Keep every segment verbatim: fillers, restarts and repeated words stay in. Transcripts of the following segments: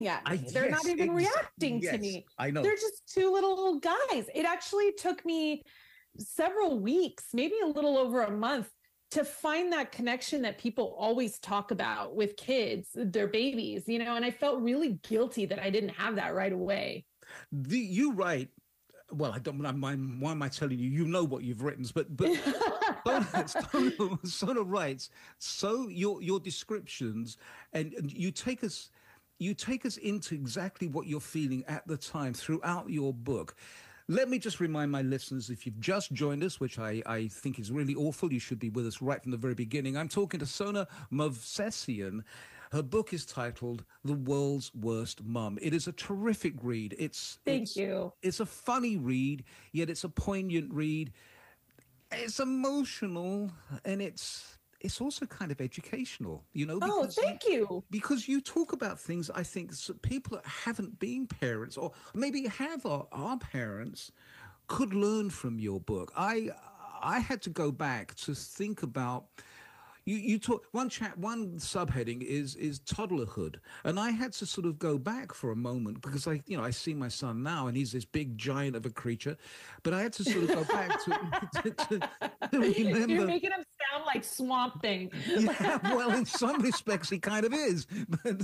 at I, me. They're yes, not even ex- reacting yes, to me. I know. They're just two little guys. It actually took me several weeks, maybe a little over a month, to find that connection that people always talk about with kids, their babies, you know, and I felt really guilty that I didn't have that right away. The, you write, well, I don't, I'm, I'm, why am I telling you? You know what you've written, but, but Sona, Sona, Sona writes, so your, your descriptions, and, and you take us, you take us into exactly what you're feeling at the time throughout your book. Let me just remind my listeners, if you've just joined us, which I, I think is really awful, you should be with us right from the very beginning. I'm talking to Sona Movsesian. Her book is titled The World's Worst Mum. It is a terrific read. It's Thank it's, you. It's a funny read, yet it's a poignant read. It's emotional, and it's it's also kind of educational, you know. Oh, Because thank you. because you talk about things, I think, so people that haven't been parents or maybe have our, our parents could learn from your book. I I had to go back to think about. You, you talk one chat one subheading is is toddlerhood, and I had to sort of go back for a moment because I you know I see my son now and he's this big giant of a creature, but I had to sort of go back to to, to, to remember. You're making him sound like Swamp Thing. Yeah, well, in some respects, he kind of is. But,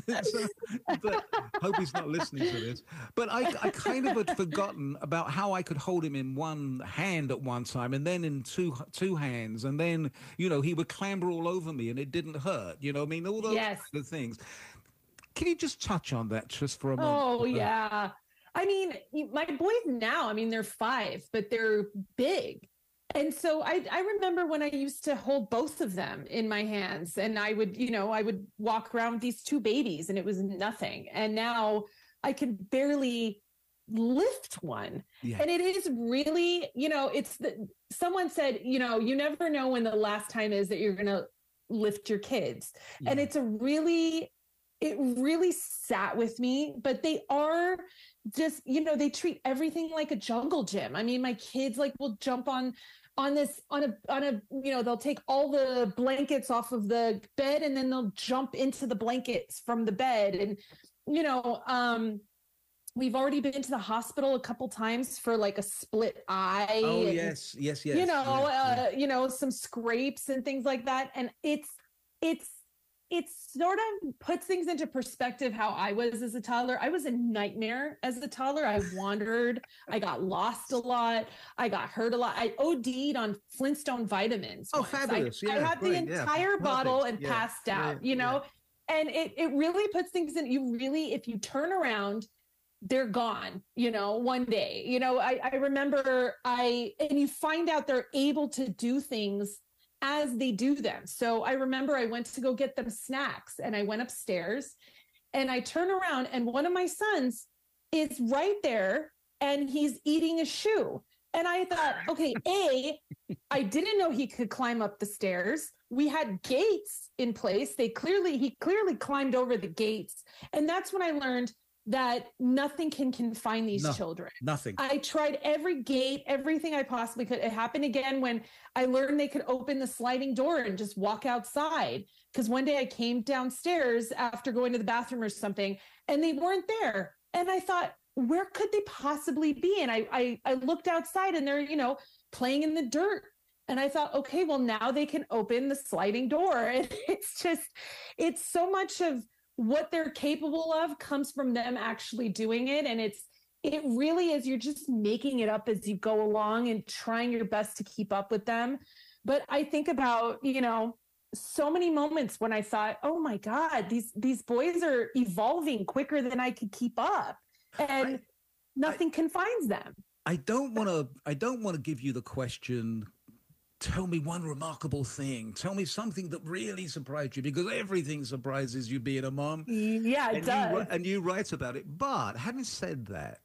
but hope he's not listening to this. But I, I kind of had forgotten about how I could hold him in one hand at one time, and then in two two hands, and then you know he would clamber all over me, and it didn't hurt. You know, I mean, all those Yes. kind of things. Can you just touch on that just for a moment? Oh, yeah. I mean, my boys now, I mean, they're five, but they're big. And so I, I remember when I used to hold both of them in my hands, and I would, you know, I would walk around with these two babies and it was nothing. And now I can barely lift one. Yeah. And it is really, you know, it's the, someone said, you know, you never know when the last time is that you're going to lift your kids. Yeah. And it's a really, it really sat with me, but they are just, you know, they treat everything like a jungle gym. I mean, my kids like will jump on on this on a on a you know, they'll take all the blankets off of the bed and then they'll jump into the blankets from the bed. And you know, um we've already been to the hospital a couple times for like a split eye. Oh and, yes, yes, yes. You know, yeah, uh, yeah. you know, some scrapes and things like that. And it's it's it sort of puts things into perspective how I was as a toddler. I was a nightmare as a toddler. I wandered. I got lost a lot. I got hurt a lot. I O D'd on Flintstone vitamins. Oh, once. fabulous. I, yeah, I had great, the entire yeah, bottle perfect. and yeah, passed out, yeah, you know? Yeah. And it, it really puts things in, you really, if you turn around, they're gone, you know, one day. You know, I, I remember I, and you find out they're able to do things as they do them. So I remember I went to go get them snacks and I went upstairs and I turn around and one of my sons is right there and he's eating a shoe. And I thought, okay, A, I didn't know he could climb up the stairs. We had gates in place. They clearly, he clearly climbed over the gates. And that's when I learned that nothing can confine these no, children. Nothing. I tried every gate, everything I possibly could. It happened again when I learned they could open the sliding door and just walk outside. Because one day I came downstairs after going to the bathroom or something, and they weren't there. And I thought, where could they possibly be? And I, I, I looked outside and they're, you know, playing in the dirt. And I thought, okay, well, now they can open the sliding door. And it's just, it's so much of what they're capable of comes from them actually doing it. And it's, it really is, you're just making it up as you go along and trying your best to keep up with them. But I think about, you know, so many moments when I thought, oh my God, these, these boys are evolving quicker than I could keep up. And I, nothing I, confines them. I don't want to, I don't want to give you the question, tell me one remarkable thing. Tell me something that really surprised you, because everything surprises you being a mom. Yeah, it and does. You, and you write about it. But having said that,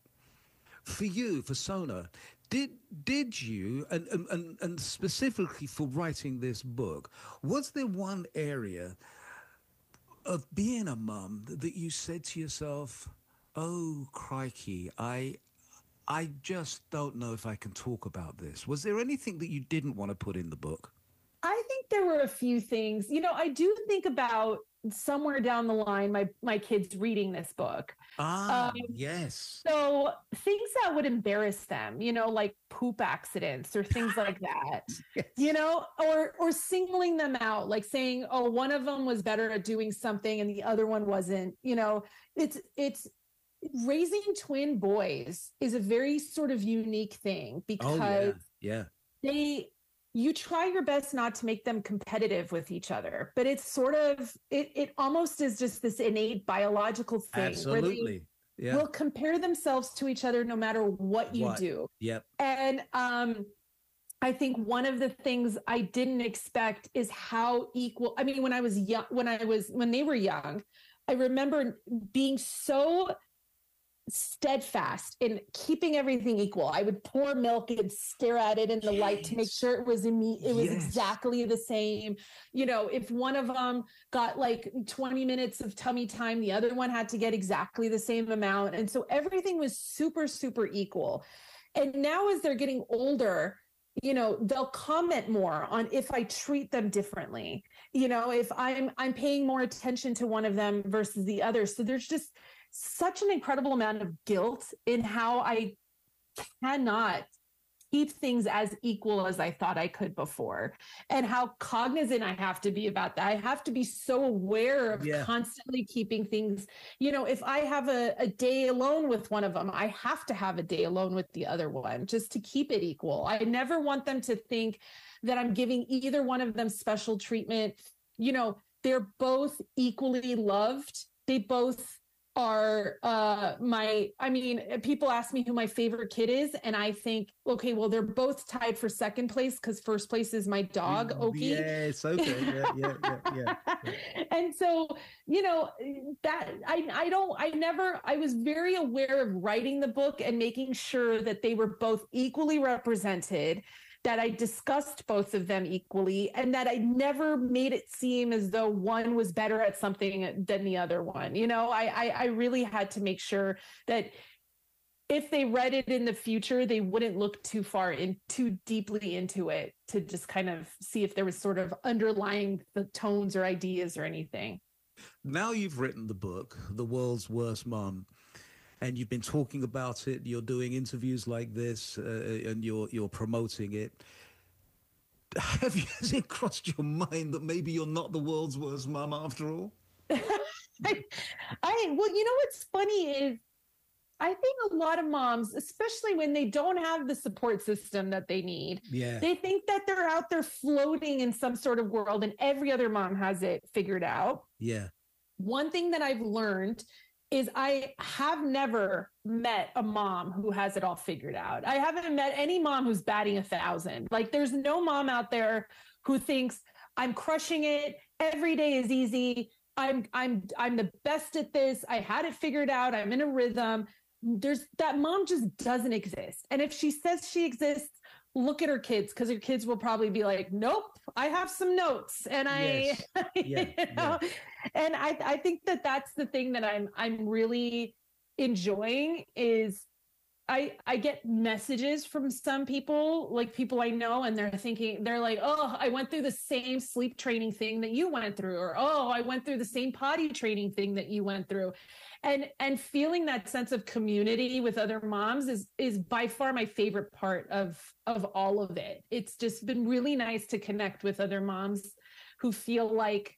for you, for Sona, did did you, and, and, and specifically for writing this book, was there one area of being a mom that you said to yourself, oh, crikey, I... I just don't know if I can talk about this. Was there anything that you didn't want to put in the book? I think there were a few things. You know, I do think about somewhere down the line, my my kid's reading this book. Ah, Um, yes. so things that would embarrass them, you know, like poop accidents or things like that, Yes. you know, or or singling them out, like saying, oh, one of them was better at doing something and the other one wasn't, you know, it's it's raising twin boys is a very sort of unique thing because Oh, yeah. Yeah. they you try your best not to make them competitive with each other, but it's sort of it it almost is just this innate biological thing Absolutely. where they Yeah. will compare themselves to each other no matter what you What? do. Yep. And um I think one of the things I didn't expect is how equal. I mean, when I was young, when I was when they were young, I remember being so steadfast in keeping everything equal. I would pour milk and stare at it in the light to make Yes. sure it was in me. It was Yes. exactly the same. You know, if one of them got like twenty minutes of tummy time, the other one had to get exactly the same amount. And so everything was super, super equal. And now as they're getting older, you know, they'll comment more on if I treat them differently, you know, if I'm I'm paying more attention to one of them versus the other. So there's just such an incredible amount of guilt in how I cannot keep things as equal as I thought I could before, and how cognizant I have to be about that. I have to be so aware of Yeah. constantly keeping things, you know, if I have a, a day alone with one of them, I have to have a day alone with the other one just to keep it equal. I never want them to think that I'm giving either one of them special treatment. You know, they're both equally loved. They both are uh my I mean, people ask me who my favorite kid is, and I think, okay, well, they're both tied for second place because first place is my dog, Oki. Yes, okay. Yeah, yeah, yeah, yeah, yeah. And so, you know, that I I don't I never I was very aware of writing the book and making sure that they were both equally represented, that I discussed both of them equally, and that I never made it seem as though one was better at something than the other one. You know, I, I, I really had to make sure that if they read it in the future, they wouldn't look too far in, too deeply into it to just kind of see if there was sort of underlying the tones or ideas or anything. Now you've written the book, The World's Worst Mom, and you've been talking about it. You're doing interviews like this, uh, and you're you're promoting it. Have you has it crossed your mind that maybe you're not the world's worst mum after all? I, I well, you know what's funny is I think a lot of moms, especially when they don't have the support system that they need, Yeah. they think that they're out there floating in some sort of world and every other mom has it figured out. Yeah. One thing that I've learned is I have never met a mom who has it all figured out. I haven't met any mom who's batting a thousand. Like, there's no mom out there who thinks I'm crushing it. Every day is easy. I'm I'm I'm the best at this. I had it figured out. I'm in a rhythm. There's that mom just doesn't exist. And if she says she exists, look at her kids, because her kids will probably be like, nope, I have some notes. And I, Yes. Yeah, you know, yeah. and I, I think that that's the thing that I'm, I'm really enjoying is I, I get messages from some people, like people I know, and they're thinking, they're like, oh, I went through the same sleep training thing that you went through, or, oh, I went through the same potty training thing that you went through. And, and feeling that sense of community with other moms is, is by far my favorite part of, of all of it. It's just been really nice to connect with other moms who feel like,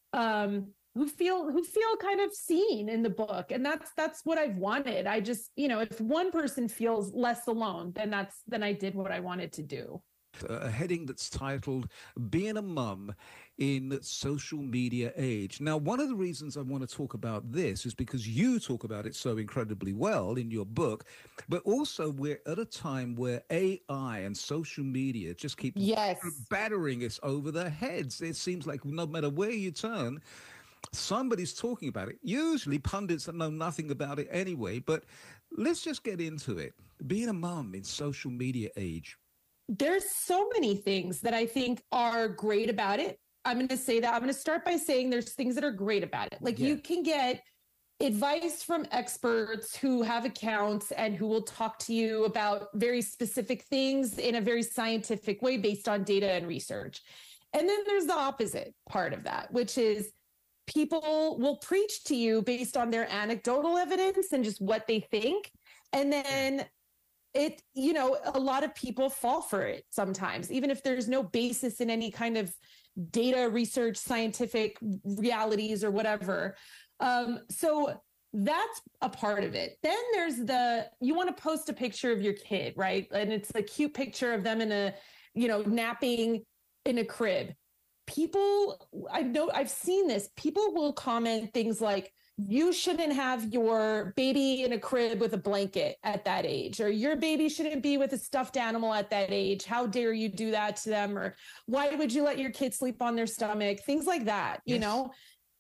um, who feel who feel kind of seen in the book. And that's that's what I've wanted. I just, you know, if one person feels less alone, then that's then I did what I wanted to do. A heading that's titled Being a Mum in Social Media Age. Now, one of the reasons I want to talk about this is because you talk about it so incredibly well in your book, but also we're at a time where A I and social media just keep Yes. battering us over the heads. It seems like no matter where you turn, somebody's talking about it. Usually pundits that know nothing about it anyway, but let's just get into it. Being a mum in social media age. There's so many things that I think are great about it. I'm going to say that. I'm going to start by saying there's things that are great about it. Like, Yeah. you can get advice from experts who have accounts and who will talk to you about very specific things in a very scientific way based on data and research. And then there's the opposite part of that, which is people will preach to you based on their anecdotal evidence and just what they think. And then it, you know, a lot of people fall for it sometimes, even if there's no basis in any kind of data research, scientific realities or whatever. Um, so that's a part of it. Then there's the, you want to post a picture of your kid, right? And it's a cute picture of them in a, you know, napping in a crib. People, I know, I've seen this. People will comment things like, you shouldn't have your baby in a crib with a blanket at that age, or your baby shouldn't be with a stuffed animal at that age. How dare you do that to them? Or why would you let your kid sleep on their stomach? Things like that, you yes. know?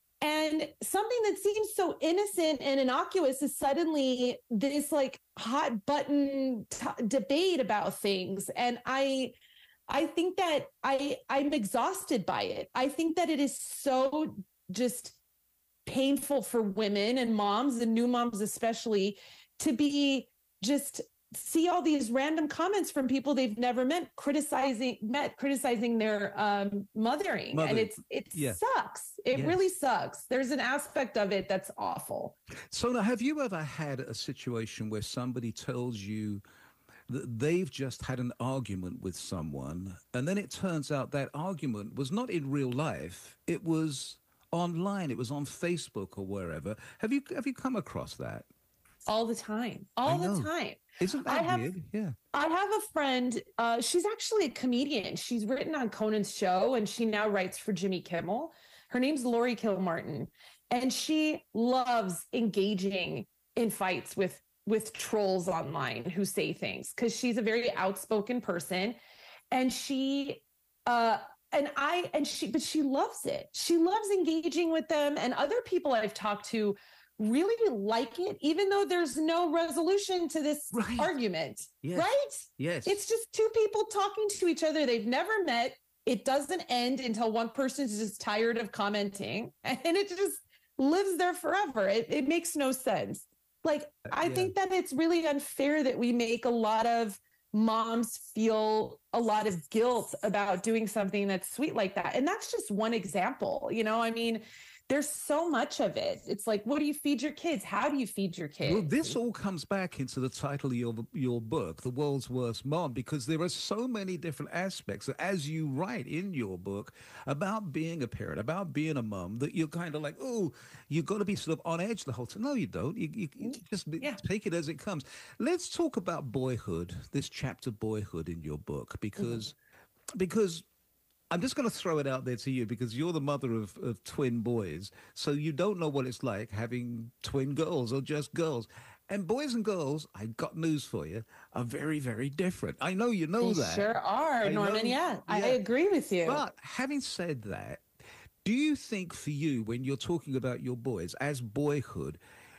And something that seems so innocent and innocuous is suddenly this like hot button t- debate about things. And I, I think that I, I'm exhausted by it. I think that it is so just painful for women and moms and new moms, especially, to be just see all these random comments from people they've never met criticizing met criticizing their um, mothering. Mother. And it's it yeah. sucks. It yes. really sucks. There's an aspect of it that's awful. So now, have you ever had a situation where somebody tells you that they've just had an argument with someone, and then it turns out that argument was not in real life, it was online, it was on Facebook or wherever? Have you have you come across that? All the time. All the time. Isn't that I have, weird? Yeah. I have a friend, uh, she's actually a comedian. She's written on Conan's show, and she now writes for Jimmy Kimmel. Her name's Lori Kilmartin, and she loves engaging in fights with with trolls online who say things, because she's a very outspoken person. And she uh And I, and she, but she loves it. She loves engaging with them. And other people I've talked to really like it, even though there's no resolution to this right. argument. Yes. Right? Yes. It's just two people talking to each other. They've never met. It doesn't end until one person's just tired of commenting, and it just lives there forever. It, it makes no sense. Like, I yeah. think that it's really unfair that we make a lot of moms feel a lot of guilt about doing something that's sweet like that. And that's just one example. You know, I mean, there's so much of it. It's like, what do you feed your kids? How do you feed your kids? Well, this all comes back into the title of your, your book, The World's Worst Mom, because there are so many different aspects, as you write in your book, about being a parent, about being a mom, that you're kind of like, oh, you've got to be sort of on edge the whole time. No, you don't. You, you, you just yeah. take it as it comes. Let's talk about boyhood, this chapter, boyhood, in your book, because mm-hmm. because I'm just going to throw it out there to you, because you're the mother of, of twin boys, so you don't know what it's like having twin girls or just girls. And boys and girls, I got news for you, are very, very different. I know you know they that. Sure are, I Norman. Yeah, yeah, I agree with you. But having said that, do you think for you, when you're talking about your boys as boyhood,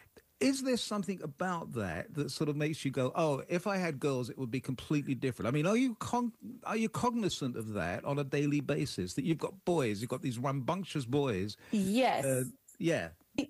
is there something about that that sort of makes you go, oh, if I had girls, it would be completely different? I mean, are you con- are you cognizant of that on a daily basis, that you've got boys, you've got these rambunctious boys? Yes. Uh, yeah.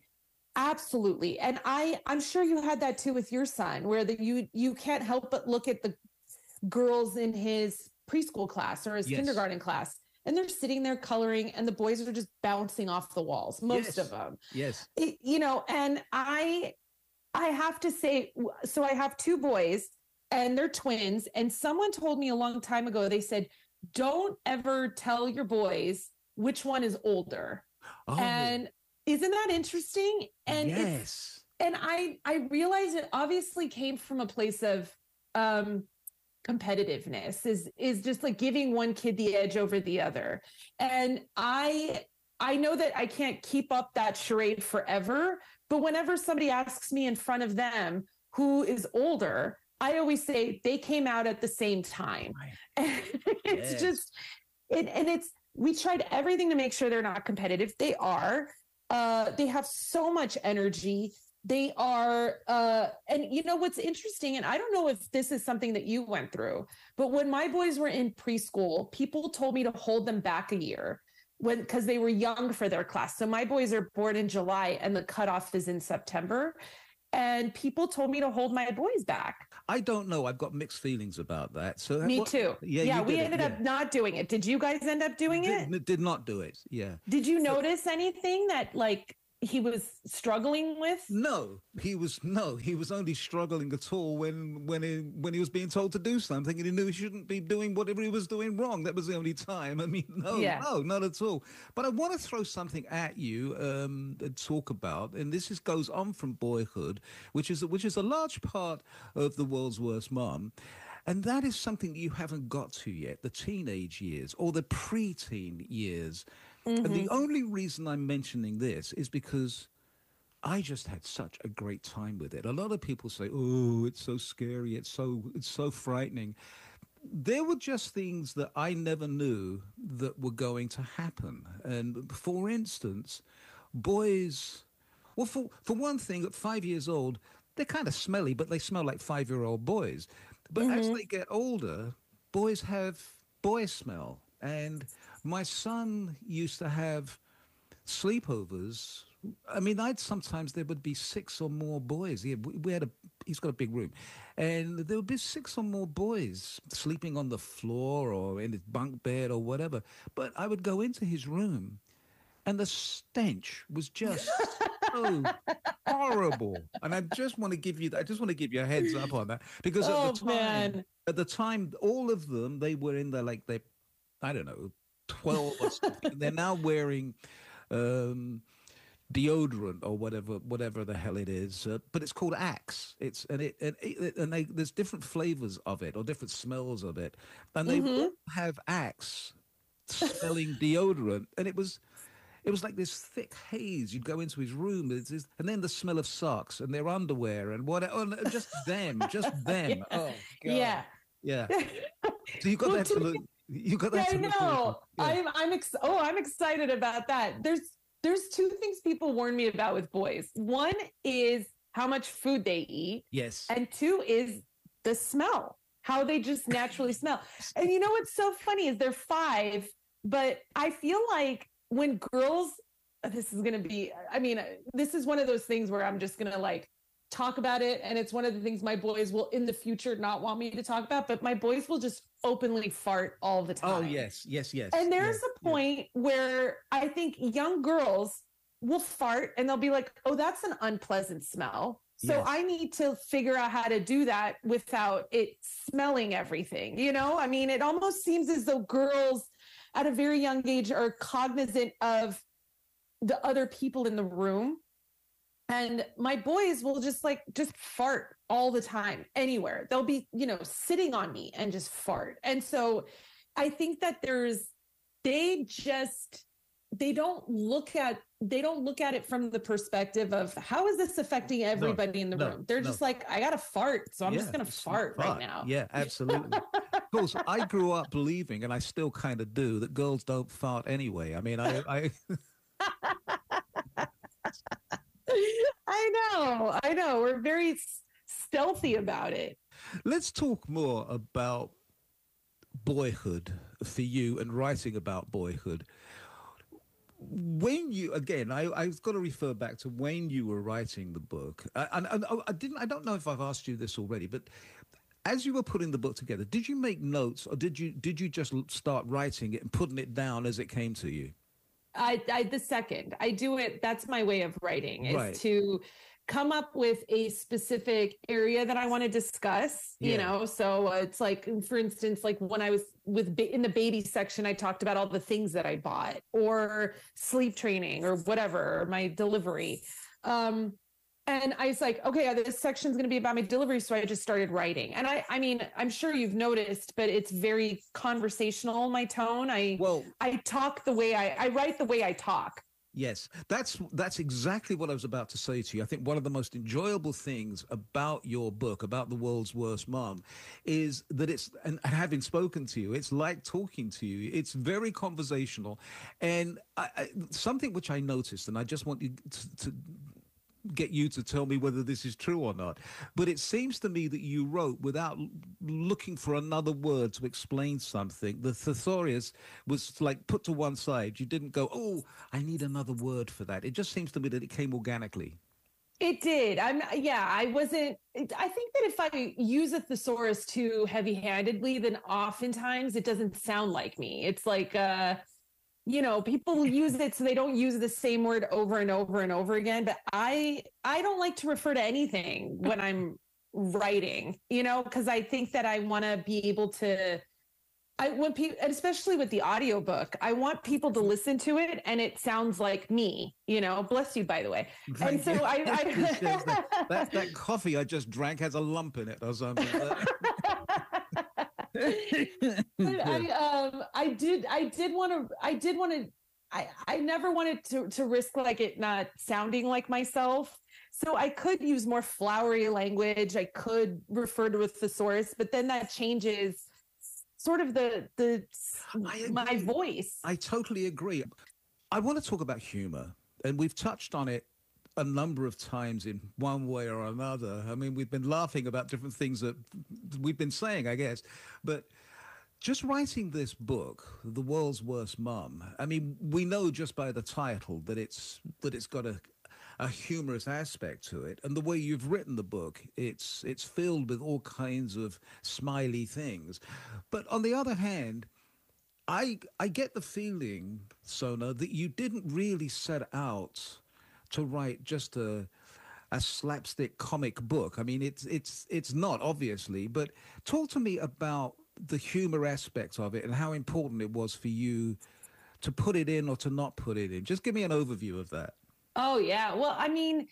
Absolutely. And I, I'm sure you had that too with your son, where the, you, you can't help but look at the girls in his preschool class or his yes. kindergarten class, and they're sitting there coloring, and the boys are just bouncing off the walls, most yes. of them. Yes. It, you know, and I, I have to say, so I have two boys and they're twins. And someone told me a long time ago, they said, don't ever tell your boys which one is older. Oh. And isn't that interesting? And yes. And I, I realize it obviously came from a place of um, competitiveness, is, is just like giving one kid the edge over the other. And I, I know that I can't keep up that charade forever, but whenever somebody asks me in front of them who is older, I always say they came out at the same time. Right. It's yes. just, it, and it's, we tried everything to make sure they're not competitive. They are, uh, they have so much energy. They are, uh, and you know, what's interesting, and I don't know if this is something that you went through, but when my boys were in preschool, people told me to hold them back a year, when, because they were young for their class. So my boys are born in July and the cutoff is in September. and people told me to hold my boys back. I don't know. I've got mixed feelings about that. So Me what, too. yeah, Yeah, you we did ended it, up yeah. not doing it. Did you guys end up doing it? Did, did not do it. Yeah. Did you So- notice anything that like he was struggling with? No, he was no, he was only struggling at all when when he when he was being told to do something and he knew he shouldn't be doing whatever he was doing wrong. That was the only time. I mean, no, Yeah. no, not at all. But I want to throw something at you um, and talk about, and this is goes on from boyhood, which is which is a large part of the world's worst mom. And that is something you haven't got to yet, the teenage years or the preteen years. And the only reason I'm mentioning this is because I just had such a great time with it. A lot of people say, "Oh, it's so scary. It's so it's so frightening." There were just things that I never knew that were going to happen. And for instance, boys, well, for for one thing, at five years old, they're kind of smelly, but they smell like five-year-old boys. But as they get older, boys have boy smell. And my son used to have sleepovers. I mean, I'd sometimes there would be six or more boys. He, we we had a he's got a big room, and there would be six or more boys sleeping on the floor or in his bunk bed or whatever. But I would go into his room, and the stench was just so horrible. And I just want to give you I just want to give you a heads up on that because at Oh, the time, man. at the time, all of them they were in their like they, I don't know, twelve or something. They're now wearing. Um, deodorant or whatever whatever the hell it is, uh, but it's called Axe. It's and it and, it, and they, there's different flavors of it or different smells of it, and they all have Axe smelling deodorant, and it was it was like this thick haze. You'd go into his room, it's, it's, and then the smell of socks and their underwear and what, oh, no, just them, just them. Yeah. Oh God. Yeah. Yeah. So you got Well, that to to me- look. You got Yeah, that I to look forward know. to. Yeah. I'm I'm ex- oh, I'm excited about that. There's there's two things people warn me about with boys. One is how much food they eat, Yes. and two is the smell, how they just naturally smell. And you know what's so funny is they're five, but I feel like when girls, this is going to be, I mean, this is one of those things where I'm just going to like talk about it. And it's one of the things my boys will in the future not want me to talk about, but my boys will just openly fart all the time. Oh yes, yes, yes. And there's yeah, a point where I think young girls will fart and they'll be like, oh, that's an unpleasant smell. So Yes. I need to figure out how to do that without it smelling everything. You know, I mean, it almost seems as though girls at a very young age are cognizant of the other people in the room. And my boys will just like just fart all the time, anywhere. They'll be, you know, sitting on me and just fart. And so I think that there's, they just, they don't look at, they don't look at it from the perspective of how is this affecting everybody in the no, room? They're no. just like, I got to fart. So I'm Yeah, just going to it's fart right now. Yeah, absolutely. Of course, I grew up believing, and I still kind of do, that girls don't fart anyway. I mean, I, I I know, I know. We're very s- stealthy about it. let's talk more about boyhood for you and writing about boyhood. When you again, I I've got to refer back to when you were writing the book, I, and, and I didn't. I don't know if I've asked you this already, but as you were putting the book together, did you make notes, or did you did you just start writing it and putting it down as it came to you? I, I the second I do it, that's my way of writing is Right. to come up with a specific area that I want to discuss, you Yeah. know? So uh, it's like, for instance, like when I was with ba- in the baby section, I talked about all the things that I bought or sleep training or whatever, or my delivery. Um, and I was like, okay, this section's going to be about my delivery. So I just started writing. And I, I mean, I'm sure you've noticed, but it's very conversational, my tone. I, Well, I talk the way I, I write the way I talk. yes, that's that's exactly what I was about to say to you. I think one of the most enjoyable things about your book, about the world's worst mom, is that it's, and having spoken to you, it's like talking to you. It's very conversational, and I, I, something which I noticed, and I just want you to, to get you to tell me whether this is true or not. But it seems to me that you wrote without l- looking for another word to explain something. The thesaurus was like put to one side. You didn't go, oh, I need another word for that. It just seems to me that it came organically. It did. I'm yeah, I wasn't I think that if I use a thesaurus too heavy-handedly, then oftentimes it doesn't sound like me. It's like uh you know, people use it so they don't use the same word over and over and over again, but I I don't like to refer to anything when I'm writing, you know, because I think that I want to be able to I want people, especially with the audiobook, I want people to listen to it and it sounds like me, you know, bless you, by the way. Thank And so you. I, that, I that, that coffee I just drank has a lump in it or something. I, um, I did, I did want to, I did want to, I, I never wanted to, to risk like it not sounding like myself. So I could use more flowery language. I could refer to a thesaurus, but then that changes sort of the the my voice. I totally agree. I want to talk about humor, and we've touched on it a number of times in one way or another. I mean, we've been laughing about different things that we've been saying, I guess, but just writing this book, The World's Worst Mum, I mean, we know just by the title that it's that it's got a a humorous aspect to it, and the way you've written the book, it's it's filled with all kinds of smiley things. But on the other hand, I I get the feeling, Sona, that you didn't really set out to write just a a slapstick comic book. I mean, it's it's it's not, obviously, but talk to me about the humor aspect of it and how important it was for you to put it in or to not put it in. Just give me an overview of that. Oh yeah. Well, I mean,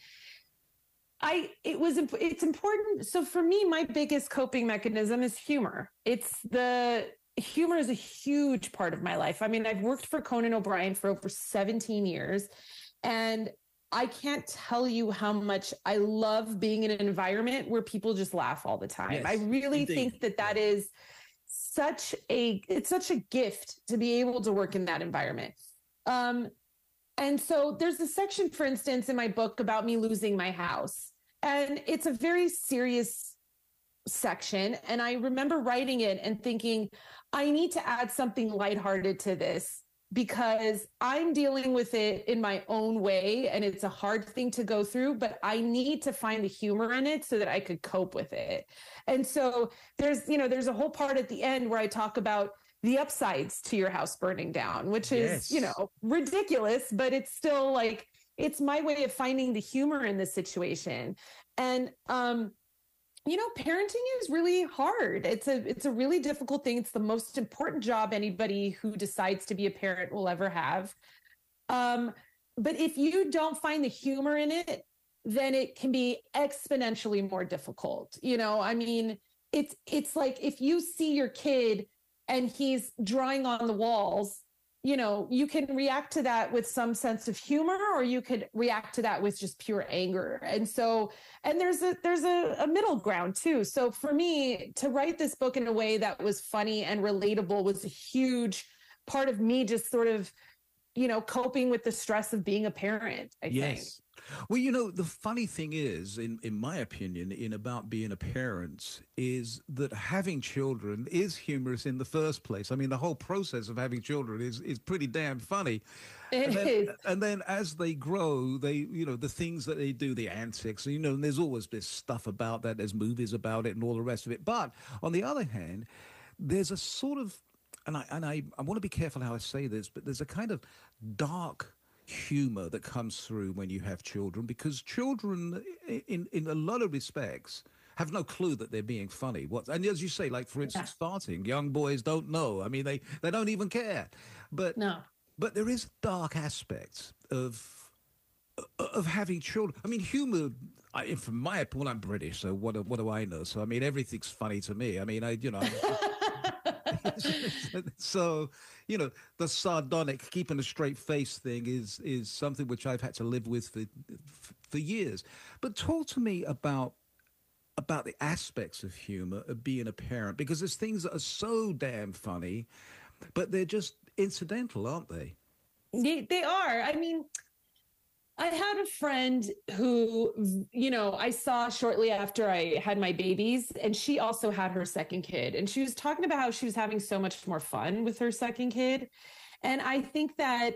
I it was it's important. So for me, my biggest coping mechanism is humor. It's the humor is a huge part of my life. I mean, I've worked for Conan O'Brien for over seventeen years, and I can't tell you how much I love being in an environment where people just laugh all the time. Yes, I really indeed. think that that is such a it's such a gift to be able to work in that environment. Um, And so there's a section, for instance, in my book about me losing my house. And it's a very serious section. And I remember writing it and thinking, I need to add something lighthearted to this because I'm dealing with it in my own way. And it's a hard thing to go through, but I need to find the humor in it so that I could cope with it. And so there's, you know, there's a whole part at the end where I talk about the upsides to your house burning down, which is, yes. you know, ridiculous, but it's still like, it's my way of finding the humor in this situation. And, um, you know, parenting is really hard. It's a, it's a really difficult thing. It's the most important job anybody who decides to be a parent will ever have. Um, but if you don't find the humor in it, then it can be exponentially more difficult. You know, I mean, it's, it's like if you see your kid and he's drawing on the walls, you know, you can react to that with some sense of humor, or you could react to that with just pure anger. And so, and there's a, there's a, a middle ground too. So for me to write this book in a way that was funny and relatable was a huge part of me just sort of, you know, coping with the stress of being a parent, I yes. think. Well, you know, the funny thing is, in, in my opinion, in about being a parent, is that having children is humorous in the first place. I mean, the whole process of having children is, is pretty damn funny. It and then, is. And then as they grow, they, you know, the things that they do, the antics, you know, and there's always this stuff about that. There's movies about it and all the rest of it. But on the other hand, there's a sort of, and I, and I, I want to be careful how I say this, but there's a kind of dark humor that comes through when you have children, because children in in a lot of respects have no clue that they're being funny. What, and as you say, like for instance, yeah. farting, young boys don't know. I mean, they they don't even care. But no. But there is dark aspects of of having children. I mean, humor. I, from my point, I'm British, so what what do I know? So I mean, everything's funny to me. I mean, I you know. So, you know, the sardonic, keeping a straight face thing is is something which I've had to live with for for years. But talk to me about about the aspects of humor of being a parent, because there's things that are so damn funny, but they're just incidental, aren't they? They, they are. I mean, I had a friend who, you know, I saw shortly after I had my babies, and she also had her second kid. And she was talking about how she was having so much more fun with her second kid. And I think that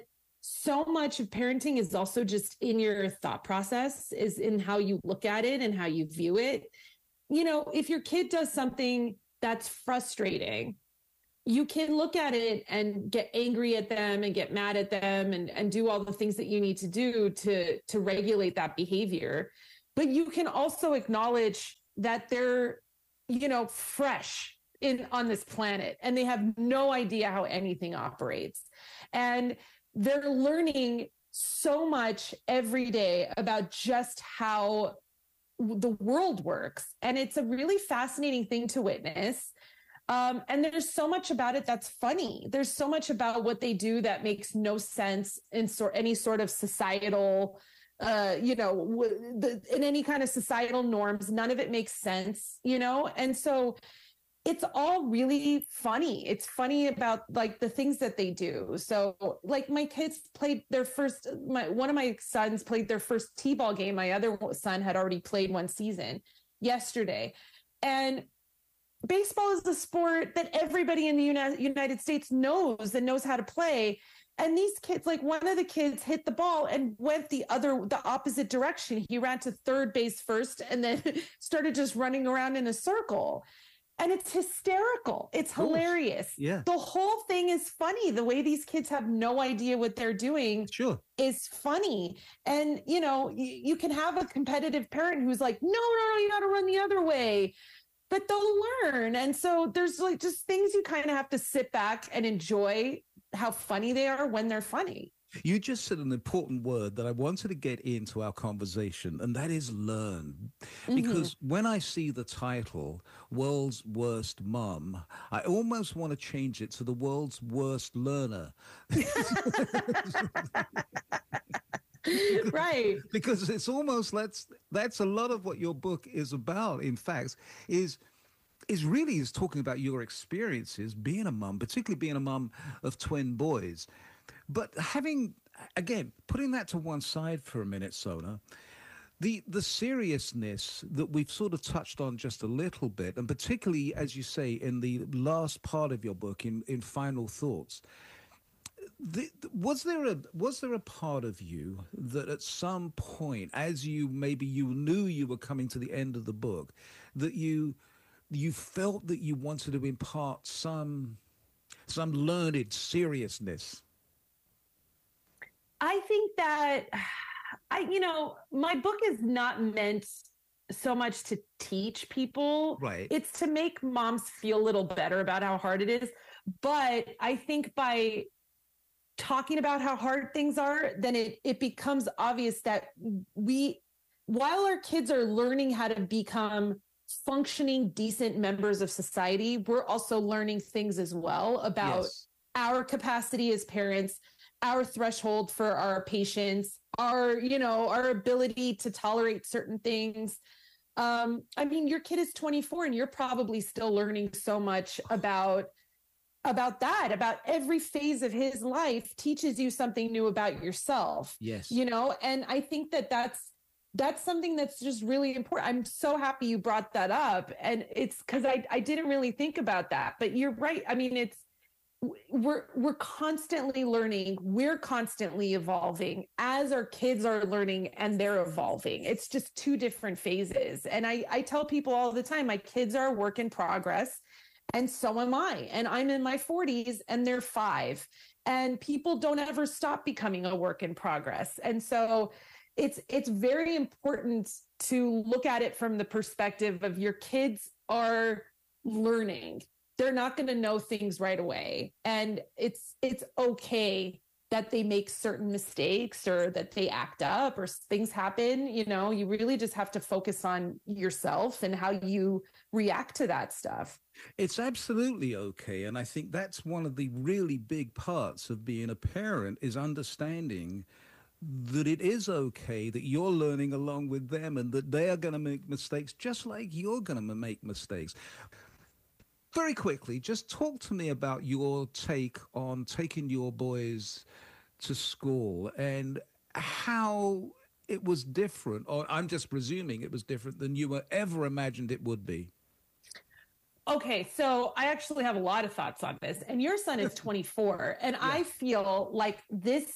so much of parenting is also just in your thought process, is in how you look at it and how you view it. You know, if your kid does something that's frustrating, you can look at it and get angry at them and get mad at them and, and do all the things that you need to do to, to regulate that behavior. But you can also acknowledge that they're, you know, fresh in on this planet and they have no idea how anything operates. And they're learning so much every day about just how the world works. And it's a really fascinating thing to witness. Um, and there's so much about it that's funny. There's so much about what they do that makes no sense in sort any sort of societal, uh, you know, w- the, in any kind of societal norms. None of it makes sense, you know? And so it's all really funny. It's funny about like the things that they do. So like my kids played their first, my, one of my sons played their first T-ball game. My other son had already played one season yesterday. And baseball is a sport that everybody in the Uni- United States knows and knows how to play. And these kids, like one of the kids hit the ball and went the other, the opposite direction. He ran to third base first and then started just running around in a circle. And it's hysterical. It's hilarious. Yeah. The whole thing is funny. The way these kids have no idea what they're doing sure. is funny. And, you know, you, you can have a competitive parent who's like, no, no, no, you got to run the other way. But they'll learn. And so there's like just things you kind of have to sit back and enjoy how funny they are when they're funny. You just said an important word that I wanted to get into our conversation, and that is learn. Because mm-hmm. when I see the title, World's Worst Mum, I almost want to change it to the world's worst learner. Right. Because it's almost, that's, that's a lot of what your book is about, in fact, is is really is talking about your experiences being a mum, particularly being a mum of twin boys. But having, again, putting that to one side for a minute, Sona, the the seriousness that we've sort of touched on just a little bit, and particularly, as you say, in the last part of your book, in, in Final Thoughts, the, was there a was there a part of you that at some point, as you maybe you knew you were coming to the end of the book, that you you felt that you wanted to impart some some learned seriousness? I think that, I, you know, my book is not meant so much to teach people. Right. It's to make moms feel a little better about how hard it is. But I think by talking about how hard things are, then it, it becomes obvious that we, while our kids are learning how to become functioning, decent members of society, we're also learning things as well about yes. our capacity as parents, our threshold for our patience, our, you know, our ability to tolerate certain things. Um, I mean, your kid is twenty-four and you're probably still learning so much about, about that, about every phase of his life teaches you something new about yourself. Yes. You know, and I think that that's, that's something that's just really important. I'm so happy you brought that up. And it's because I, I didn't really think about that, but you're right. I mean, it's, we're we're constantly learning, we're constantly evolving as our kids are learning and they're evolving. It's just two different phases. And I, I tell people all the time, my kids are a work in progress and so am I. And I'm in my forties and they're five. And people don't ever stop becoming a work in progress. And so it's it's very important to look at it from the perspective of your kids are learning. They're not going to know things right away. And it's it's okay that they make certain mistakes or that they act up or things happen. You know, you really just have to focus on yourself and how you react to that stuff. It's absolutely okay. And I think that's one of the really big parts of being a parent is understanding that it is okay that you're learning along with them and that they are going to make mistakes just like you're going to make mistakes. Very quickly, just talk to me about your take on taking your boys to school and how it was different, or I'm just presuming it was different than you were ever imagined it would be. Okay, so I actually have a lot of thoughts on this. And your son is twenty-four, and yeah. I feel like this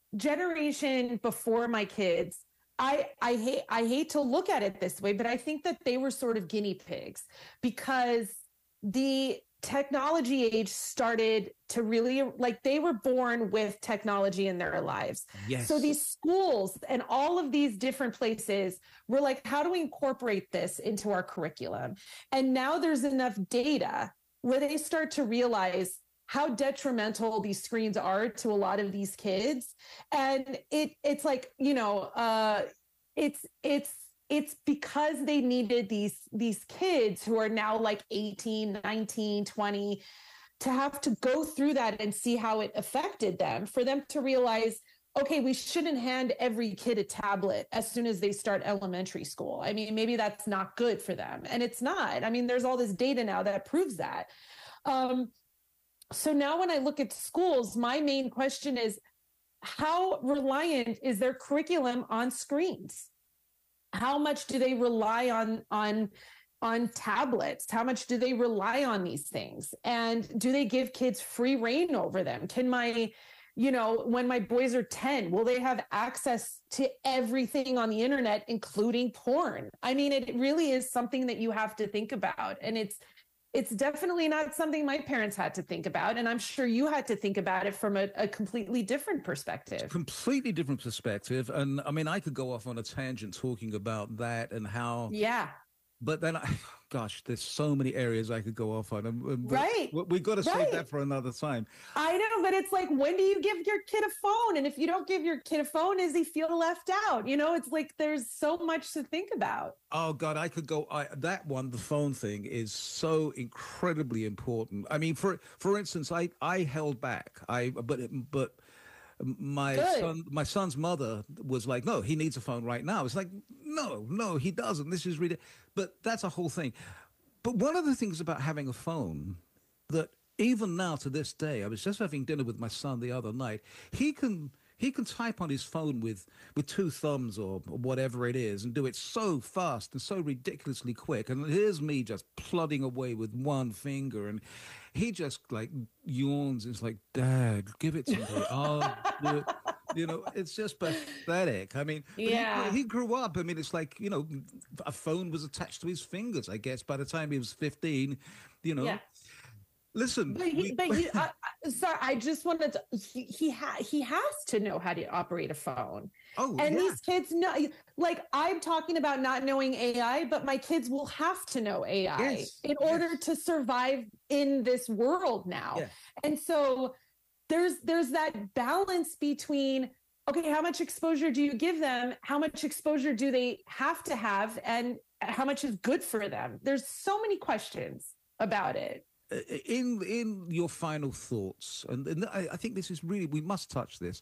generation before my kids, I I hate I hate to look at it this way, but I think that they were sort of guinea pigs because the technology age started to really, like, they were born with technology in their lives. Yes. So these schools and all of these different places were like, how do we incorporate this into our curriculum? And now there's enough data where they start to realize how detrimental these screens are to a lot of these kids. And it it's like, you know, uh, it's it's it's because they needed these these kids who are now like eighteen, nineteen, twenty to have to go through that and see how it affected them, for them to realize, okay, we shouldn't hand every kid a tablet as soon as they start elementary school. I mean, maybe that's not good for them. And it's not. I mean, there's all this data now that proves that. Um, so now when I look at schools, my main question is, how reliant is their curriculum on screens? How much do they rely on, on, on tablets? How much do they rely on these things? And do they give kids free reign over them? Can my, you know, when my boys are ten, will they have access to everything on the internet, including porn? I mean, it really is something that you have to think about. And it's, it's definitely not something my parents had to think about. And I'm sure you had to think about it from a, a completely different perspective. Completely different perspective. And I mean, I could go off on a tangent talking about that and how. Yeah. But then, I, gosh, there's so many areas I could go off on. And, right. We've got to save right. that for another time. I know, but it's like, when do you give your kid a phone? And if you don't give your kid a phone, does he feel left out? You know, it's like, there's so much to think about. Oh, God, I could go. I, that one, the phone thing, is so incredibly important. I mean, for for instance, I, I held back. I But, but my Good. son, my son's mother was like, no, he needs a phone right now. It's like, no, no, he doesn't. This is really, but that's a whole thing. But one of the things about having a phone that even now to this day, I was just having dinner with my son the other night. He can he can type on his phone with with two thumbs or whatever it is and do it so fast and so ridiculously quick. And here's me just plodding away with one finger, and he just like yawns. It's like, Dad, give it to me. I'll do it. You know, it's just pathetic. I mean, yeah. he, he grew up. I mean, it's like, you know, a phone was attached to his fingers, I guess, by the time he was fifteen, you know. Yeah. Listen, but he, we, but he, I, sorry, I just wanted to, he, he, ha, he has to know how to operate a phone. Oh, and yeah. these kids know, like, I'm talking about not knowing A I, but my kids will have to know A I yes. in order yes. to survive in this world now. Yeah. And so there's, there's that balance between, okay, how much exposure do you give them? How much exposure do they have to have? And how much is good for them? There's so many questions about it. In in your final thoughts, and, and I, I think this is really, we must touch this.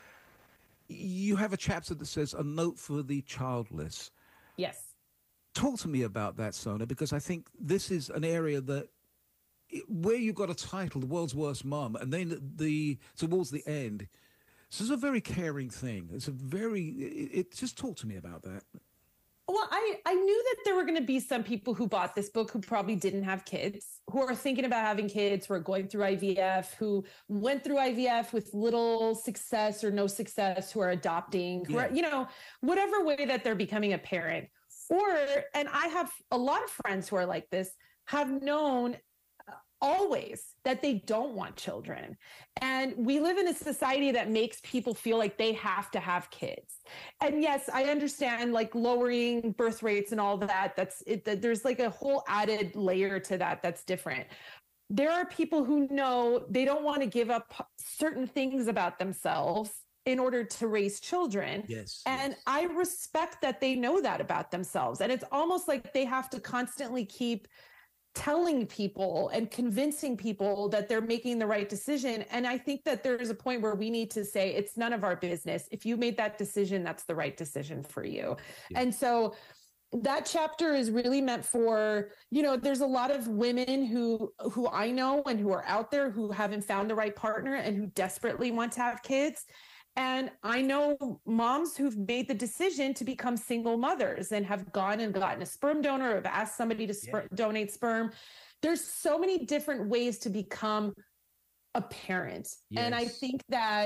You have a chapter that says a note for the childless. Yes. Talk to me about that, Sona, because I think this is an area that where you got a title, The World's Worst Mom, and then the towards the end, this is a very caring thing. It's a very, it, it just talk to me about that. Well, I, I knew that there were going to be some people who bought this book who probably didn't have kids, who are thinking about having kids, who are going through I V F, who went through I V F with little success or no success, who are adopting, who yeah. are, you know, whatever way that they're becoming a parent. Or, and I have a lot of friends who are like this, have known always that they don't want children. And we live in a society that makes people feel like they have to have kids. And yes, I understand like lowering birth rates and all that. That's it. There's like a whole added layer to that that's different. There are people who know they don't want to give up certain things about themselves in order to raise children. Yes. And yes. I respect that they know that about themselves. And it's almost like they have to constantly keep telling people and convincing people that they're making the right decision. And I think that there's a point where we need to say, it's none of our business. If you made that decision, that's the right decision for you. Yeah. And so that chapter is really meant for, you know, there's a lot of women who, who I know and who are out there who haven't found the right partner and who desperately want to have kids. And I know moms who've made the decision to become single mothers and have gone and gotten a sperm donor or have asked somebody to sper- yeah. donate sperm. There's so many different ways to become a parent. Yes. And I think that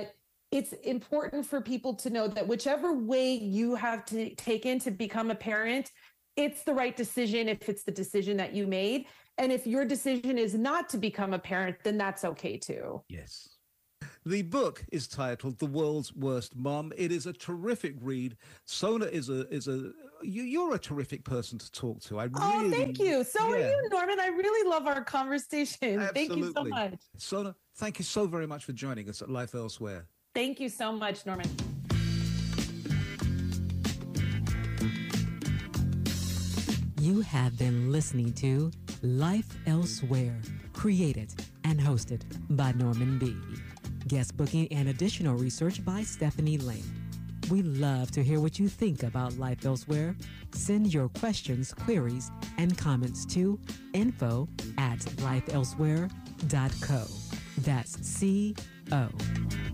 it's important for people to know that whichever way you have to taken to become a parent, it's the right decision if it's the decision that you made. And if your decision is not to become a parent, then that's okay too. Yes. The book is titled The World's Worst Mom. It is a terrific read. Sona is a is a you, you're a terrific person to talk to. I really, oh, thank you. So yeah. are you, Norman. I really love our conversation. Absolutely. Thank you so much. Sona, thank you so very much for joining us at Life Elsewhere. Thank you so much, Norman. You have been listening to Life Elsewhere, created and hosted by Norman B. Guest booking and additional research by Stephanie Lane. We love to hear what you think about Life Elsewhere. Send your questions, queries, and comments to info at life elsewhere dot co. That's C O.